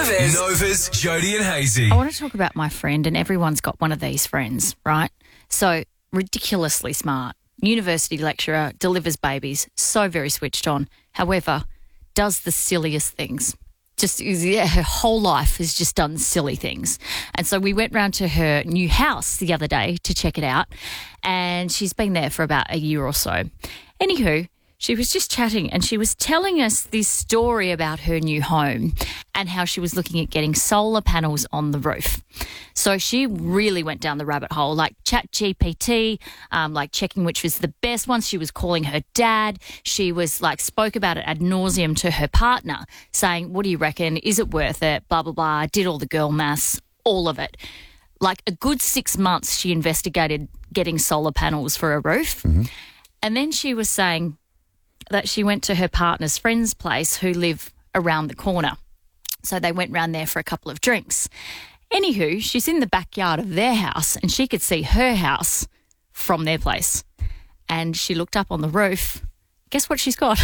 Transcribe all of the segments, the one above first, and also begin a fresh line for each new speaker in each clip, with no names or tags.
Nova's Jody and Hazy.
I want to talk about my friend, and everyone's got one of these friends, right? So ridiculously smart, university lecturer, delivers babies, so very switched on. However, does the silliest things. Her whole life has just done silly things. And so we went round to her new house the other day to check it out, and she's been there for about a year or so. Anywho, she was just chatting and she was telling us this story about her new home and how she was looking at getting solar panels on the roof. So she really went down the rabbit hole, like ChatGPT, like checking which was the best one. She was calling her dad. She was spoke about it ad nauseum to her partner, saying, what do you reckon? Is it worth it? Blah, blah, blah. Did all the girl maths, all of it. Like a good 6 months she investigated getting solar panels for a roof. Mm-hmm. And then she was saying that she went to her partner's friend's place who live around the corner. So they went round there for a couple of drinks. Anywho, she's in the backyard of their house and she could see her house from their place. And she looked up on the roof. Guess what she's got?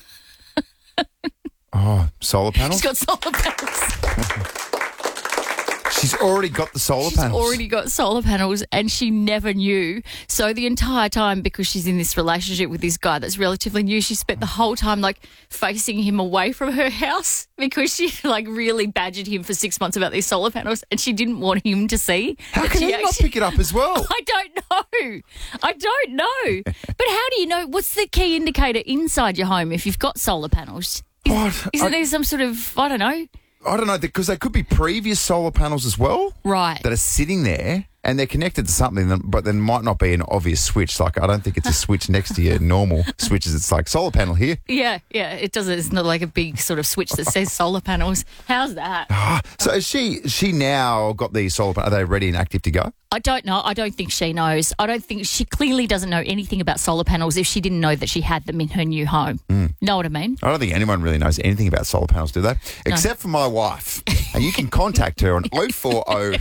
Solar panels?
She's got solar panels.
She's already got the solar panels.
She's already got solar panels and she never knew. So the entire time, because she's in this relationship with this guy that's relatively new, she spent the whole time facing him away from her house because she really badgered him for 6 months about these solar panels and she didn't want him to see.
How can he not pick it up as well?
I don't know. But how do you know? What's the key indicator inside your home if you've got solar panels? Isn't there some sort of, I don't know,
because they could be previous solar panels as well.
Right.
That are sitting there and they're connected to something, but there might not be an obvious switch. I don't think it's a switch next to your normal switches. It's like solar panel here.
Yeah, it doesn't. It's not like a big sort of switch that says solar panels. How's that?
So has she now got these solar panels? Are they ready and active to go?
I don't know. I don't think she knows. I don't think she clearly doesn't know anything about solar panels if she didn't know that she had them in her new home. Know what I mean?
I don't think anyone really knows anything about solar panels, do they? Except for my wife. And you can contact her on 040...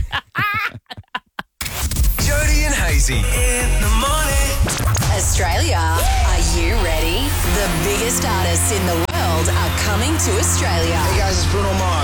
Jody and Hazy in the morning.
Australia, are you ready? The biggest artists in the world are coming to Australia.
Hey guys, it's Bruno Mars.